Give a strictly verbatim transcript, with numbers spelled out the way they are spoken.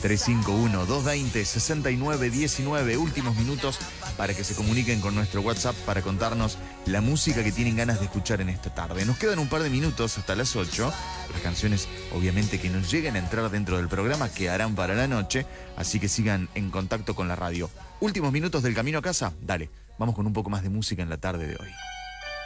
tres cinco uno, dos dos cero, seis nueve uno nueve. Últimos minutos para que se comuniquen con nuestro WhatsApp para contarnos la música que tienen ganas de escuchar en esta tarde. Nos quedan un par de minutos hasta las ocho. Las canciones, obviamente, que nos lleguen a entrar dentro del programa quedarán para la noche, así que sigan en contacto con la radio. Últimos minutos del camino a casa. Dale, vamos con un poco más de música en la tarde de hoy.